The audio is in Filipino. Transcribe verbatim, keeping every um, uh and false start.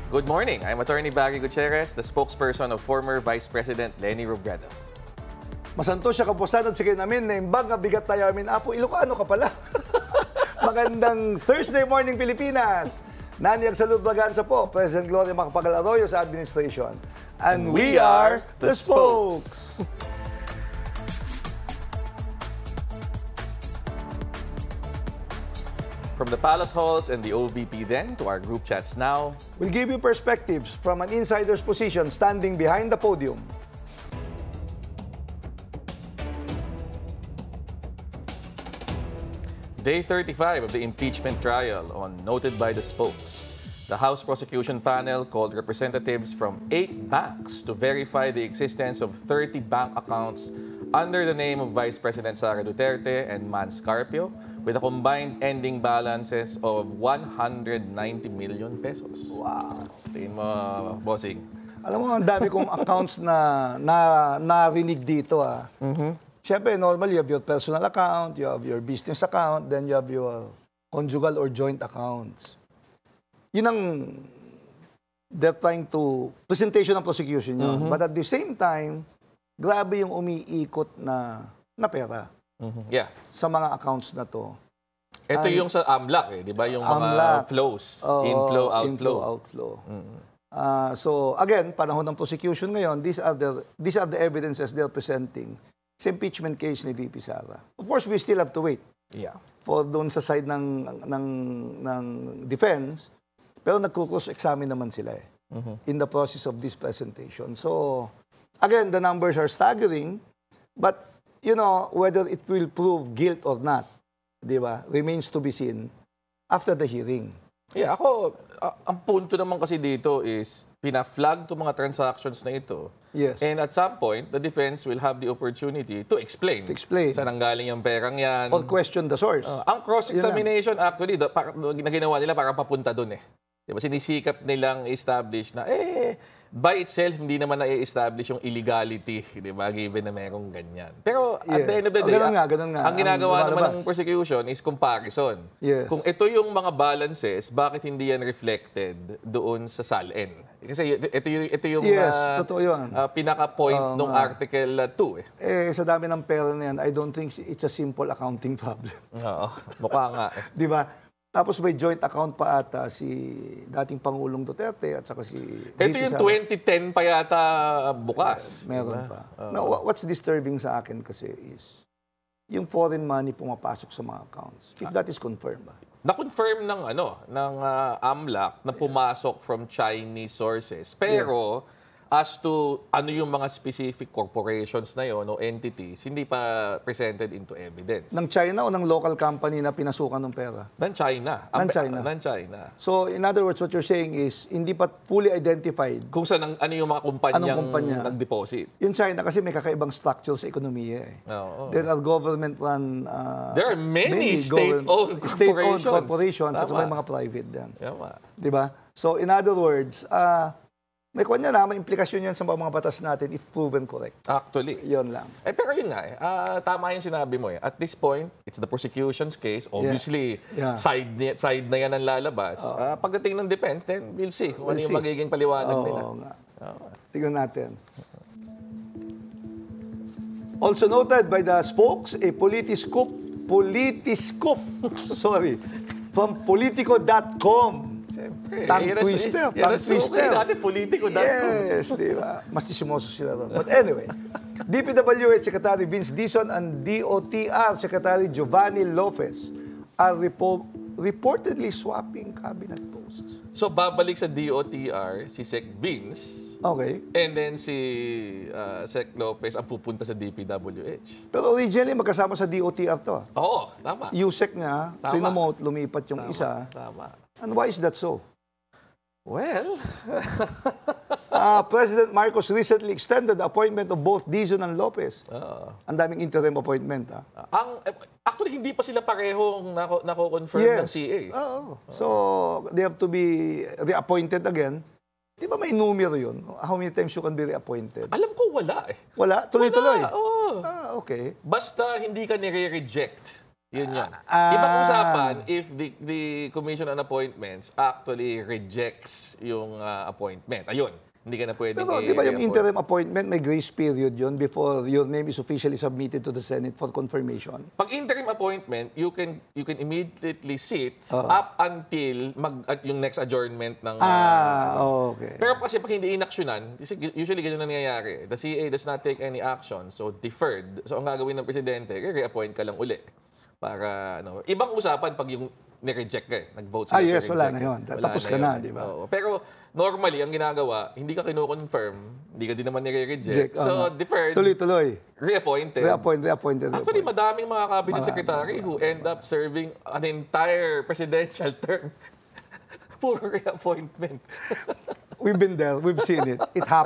Good morning. I'm Attorney Baggy Gutierrez, the spokesperson of former Vice President Leni Robredo. Masanto siya kapusan at sige namin na imbang nga bigat tayo amin. Apo, Ilocano ka pala. Magandang Thursday morning, Pilipinas. Naniyag sa Lublagansa po, President Gloria Macapagal Arroyo sa administration. And we are the Spokes. From the Palace Halls and the O V P then to our group chats now. We'll give you perspectives from an insider's position standing behind the podium. Day thirty-five of the impeachment trial on Noted by the Spokes. The House Prosecution Panel called representatives from eight banks to verify the existence of thirty bank accounts under the name of Vice President Sara Duterte and Mans Carpio with a combined ending balances of one hundred ninety million pesos. Wow. Tingin mo, bossing. Alam mo, ang dami kong accounts na, na narinig dito. Ah. Mm-hmm. Siyempre, normally you have your personal account, you have your business account, then you have your conjugal or joint accounts. Yun ang they're trying to, presentation ng prosecution yun. Mm-hmm. But at the same time, grabe yung umiikot na, na pera Mm-hmm. Yeah. sa mga accounts na to. Ito Ay, yung sa AMLAC, eh, di ba? Yung mga AMLAC. flows. Oo, inflow, outflow. Inflow, outflow. Mm-hmm. Uh, so, again, panahon ng prosecution ngayon, these are the, these are the evidences they're presenting sa impeachment case ni V P Sara. Of course, we still have to wait Yeah. for doon sa side ng, ng, ng defense, pero nagko-cross-examine naman sila eh, Mm-hmm. in the process of this presentation. So, again, the numbers are staggering, but, you know, whether it will prove guilt or not, di ba, remains to be seen after the hearing. Yeah, ako, a- ang punto naman kasi dito is pina-flag itong mga transactions na ito. Yes. And at some point, the defense will have the opportunity to explain. To explain. Saan nanggaling yung perang yan. Or question the source. Uh, ang cross-examination, actually, da, para, na ginawa nila para papunta dun eh. Diba? Sinisikap nilang establish na, eh, by itself, hindi naman na-establish yung illegality, di ba? Given na merong ganyan. Pero at Yes. the end of the Oh, day, ganun ang, nga, ganun nga. ang ginagawa Ang naman lumalabas. ng prosecution is comparison. Yes. Kung ito yung mga balances, bakit hindi yan reflected doon sa S A L N? Kasi ito yung, ito yung Yes, uh, totoo yun. uh, pinaka-point Oo ng nga. Article two. Eh. Eh, sa dami ng pera na yan, I don't think it's a simple accounting problem. Oo, mukha nga eh. Di ba? Tapos may joint account pa ata si dating Pangulong Duterte at saka si Ito V P yung Sara. twenty ten pa yata bukas. Meron diba? pa. Now, wha- what's disturbing sa akin kasi is yung foreign money pumapasok sa mga accounts. If that is confirmed ba? Na-confirm ng ano, ng ah, AMLAC na pumasok from Chinese sources. Pero as to ano yung mga specific corporations na yon o entities, hindi pa presented into evidence. Ng China o ng local company na pinasukan ng pera? Ng China. Ng China. Ng China. So, in other words, what you're saying is hindi pa fully identified Kung saan ang- ano yung mga kumpanyang Anong kumpanya? nag-deposit. yung China kasi may kakaibang structure sa ekonomiya eh. Oo. There are government-run... uh, There are many govern- state-owned state-owned corporations. corporations at Tama. may mga private din. Tama. Di ba? So, in other words, uh, may kanya na, may implikasyon yan sa mga batas natin if proven correct. Actually. Yon lang. Eh, pero yun nga eh. Ah, tama yung sinabi mo eh. At this point, it's the prosecution's case. Obviously, Yeah. side ni- side na yan ang lalabas. Ah, pagdating ng defense, then we'll see kung ano We'll yung see. magiging paliwanag nila. Oo nga. Tingnan natin. Also noted by the spokes, a politiscoop, politiscoop, sorry, from politico dot com. Siyempre. Tongue Yan ang- twister, yan ang tongue twister. sukay. Dati politiko dati. Yes, di ba? Mas sisimoso sila ron. But anyway, D P W H Secretary Vince Dizon and D O T R Secretary Giovanni Lopez are repo- reportedly swapping cabinet posts. So, babalik sa D O T R si Sec Vince Okay. and then si ah, Sec Lopez ang pupunta sa D P W H. Pero originally, magkasama sa D O T R to. ah. Oo, tama. Yusek nga, Tama. pinomote, lumipat yung Tama, isa. Tama. And why is that so? Well, Uh, President Marcos recently extended the appointment of both Dizon and Lopez. Oo. Ang daming interim appointment. Ha? ang eh, actually hindi pa sila parehong nako nako-confirm ng C A. Oo. So, they have to be reappointed again. Di ba may numero yun? How many times you can be reappointed? Alam ko wala eh. Wala? Tuloy-tuloy? Wala, oo. Ah, okay. Basta hindi ka nire-reject. Yun yun. Ah. Ibang usapan if the, the Commission on Appointments actually rejects yung uh, appointment. Ayun, hindi ka na pwedeng Pero di ba yung i-reappoint. interim appointment, may grace period yun before your name is officially submitted to the Senate for confirmation? Pag interim appointment, you can you can immediately sit Oo. up until mag at yung next adjournment ng uh, Ah, okay. Pero kasi pag hindi inaksyonan, kasi usually ganun na nangyayari. The C A does not take any action, so deferred. So ang gagawin ng presidente, re-appoint ka lang uli. Para ano, ibang usapan pag yung ni-reject ka, eh. Nag-vote sila Ah, yes, to wala reject. na yun. Wala Tapos ka na, yun. di ba? Oo. Pero normally, ang ginagawa, hindi ka kino-confirm, hindi ka din naman nire-reject. Reject, So, oo. deferred, Tuloy-tuloy. reappointed. Reappoint, reappointed, Actually, reappoint. madaming mga cabinet secretary who end up serving an entire presidential term. Puro reappointment. We've been there. We've seen it. It happens.